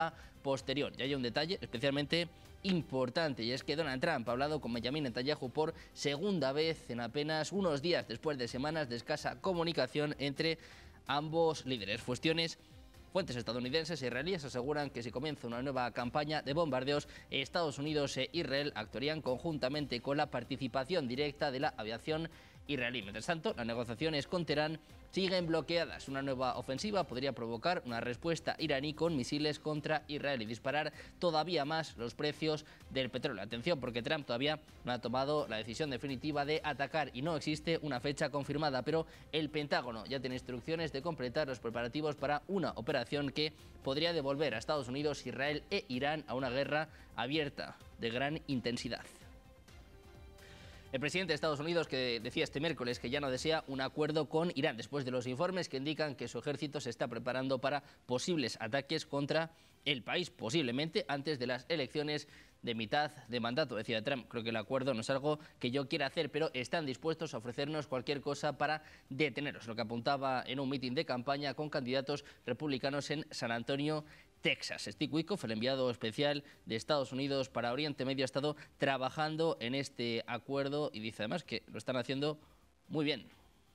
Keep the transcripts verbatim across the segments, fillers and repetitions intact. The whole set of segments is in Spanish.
posterior. Y hay un detalle especialmente importante, y es que Donald Trump ha hablado con Benjamin Netanyahu por segunda vez en apenas unos días, después de semanas de escasa comunicación entre ambos líderes. Cuestiones Fuentes estadounidenses e israelíes aseguran que si comienza una nueva campaña de bombardeos, Estados Unidos e Israel actuarían conjuntamente con la participación directa de la aviación israelí. Mientras tanto, las negociaciones con Teherán siguen bloqueadas. Una nueva ofensiva podría provocar una respuesta iraní con misiles contra Israel y disparar todavía más los precios del petróleo. Atención, porque Trump todavía no ha tomado la decisión definitiva de atacar y no existe una fecha confirmada, pero el Pentágono ya tiene instrucciones de completar los preparativos para una operación que podría devolver a Estados Unidos, Israel e Irán a una guerra abierta de gran intensidad. El presidente de Estados Unidos, que decía este miércoles que ya no desea un acuerdo con Irán, después de los informes que indican que su ejército se está preparando para posibles ataques contra el país, posiblemente antes de las elecciones de mitad de mandato. Decía Trump, creo que el acuerdo no es algo que yo quiera hacer, pero están dispuestos a ofrecernos cualquier cosa para detenerlos, lo que apuntaba en un mitin de campaña con candidatos republicanos en San Antonio, Texas. Steve Witkoff, el enviado especial de Estados Unidos para Oriente Medio, ha estado trabajando en este acuerdo y dice además que lo están haciendo muy bien.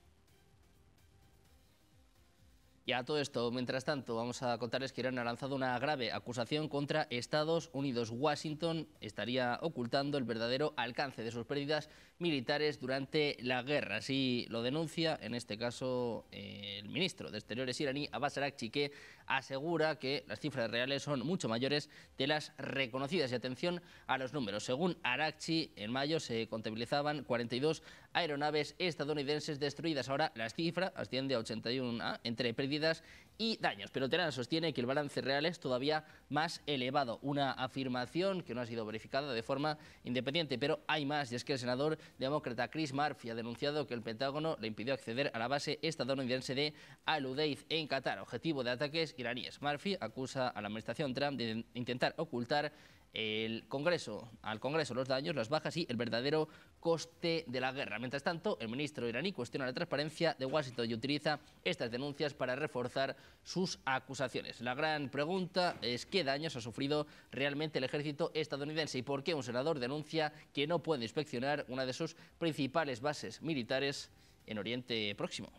Y a todo esto, mientras tanto, vamos a contarles que Irán ha lanzado una grave acusación contra Estados Unidos. Washington estaría ocultando el verdadero alcance de sus pérdidas militares durante la guerra. Así lo denuncia, en este caso, eh, el ministro de Exteriores iraní, Abbas Araghchi, que asegura que las cifras reales son mucho mayores de las reconocidas. Y atención a los números. Según Araghchi, en mayo se contabilizaban cuarenta y dos aeronaves estadounidenses destruidas. Ahora la cifra asciende a ochenta y una entre pérdidas y daños, pero Teherán sostiene que el balance real es todavía más elevado, una afirmación que no ha sido verificada de forma independiente, pero hay más, y es que el senador demócrata Chris Murphy ha denunciado que el Pentágono le impidió acceder a la base estadounidense de Al-Udeid en Qatar, objetivo de ataques iraníes. Murphy acusa a la administración Trump de intentar ocultar el Congreso, al Congreso los daños, las bajas y el verdadero coste de la guerra. Mientras tanto, el ministro iraní cuestiona la transparencia de Washington y utiliza estas denuncias para reforzar sus acusaciones. La gran pregunta es qué daños ha sufrido realmente el ejército estadounidense y por qué un senador denuncia que no puede inspeccionar una de sus principales bases militares en Oriente Próximo.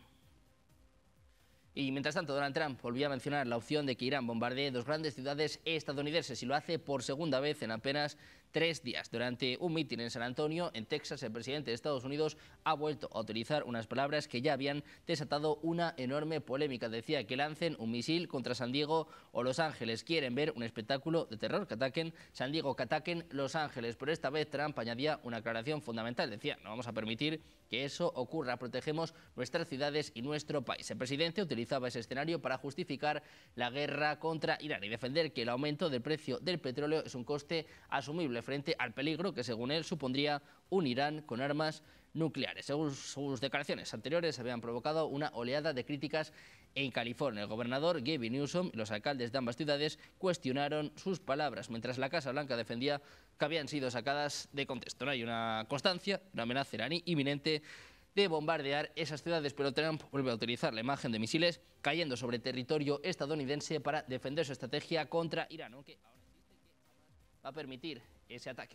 Y mientras tanto, Donald Trump volvió a mencionar la opción de que Irán bombardee dos grandes ciudades estadounidenses y lo hace por segunda vez en apenas tres días. Durante un mitin en San Antonio, en Texas, el presidente de Estados Unidos ha vuelto a utilizar unas palabras que ya habían desatado una enorme polémica. Decía que lancen un misil contra San Diego o Los Ángeles. Quieren ver un espectáculo de terror, que ataquen San Diego, que ataquen Los Ángeles. Pero esta vez Trump añadía una aclaración fundamental. Decía, no vamos a permitir que eso ocurra, protegemos nuestras ciudades y nuestro país. El presidente utilizaba ese escenario para justificar la guerra contra Irán y defender que el aumento del precio del petróleo es un coste asumible frente al peligro que, según él, supondría un Irán con armas nucleares. Según sus declaraciones anteriores, habían provocado una oleada de críticas en California. El gobernador Gavin Newsom y los alcaldes de ambas ciudades cuestionaron sus palabras, mientras la Casa Blanca defendía que habían sido sacadas de contexto. No hay una constancia, una amenaza iraní inminente de bombardear esas ciudades, pero Trump vuelve a utilizar la imagen de misiles cayendo sobre territorio estadounidense para defender su estrategia contra Irán, aunque ahora insiste que jamás va a permitir ese ataque.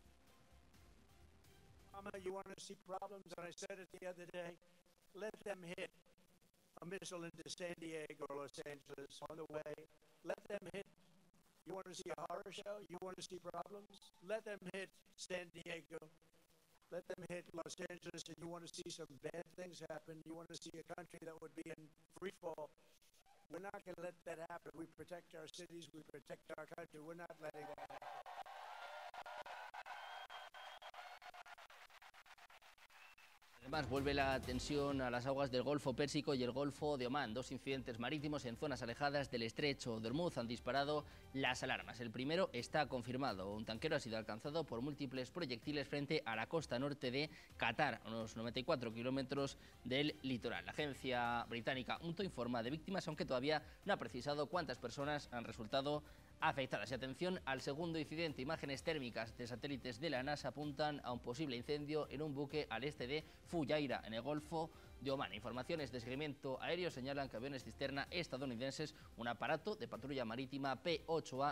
You want to see problems, and I said it the other day, let them hit a missile into San Diego or Los Angeles on the way. Let them hit. You want to see a horror show? You want to see problems? Let them hit San Diego. Let them hit Los Angeles, and you want to see some bad things happen. You want to see a country that would be in free fall. We're not going to let that happen. We protect our cities. We protect our country. We're not letting that happen. Además, vuelve la tensión a las aguas del Golfo Pérsico y el Golfo de Omán. Dos incidentes marítimos en zonas alejadas del estrecho de Hormuz han disparado las alarmas. El primero está confirmado. Un tanquero ha sido alcanzado por múltiples proyectiles frente a la costa norte de Qatar, a unos noventa y cuatro kilómetros del litoral. La agencia británica U N T O informa de víctimas, aunque todavía no ha precisado cuántas personas han resultado afectadas. Y atención al segundo incidente. Imágenes térmicas de satélites de la NASA apuntan a un posible incendio en un buque al este de Fujairah, en el Golfo de Omán. Informaciones de seguimiento aéreo señalan que aviones cisterna estadounidenses, un aparato de patrulla marítima P ocho A,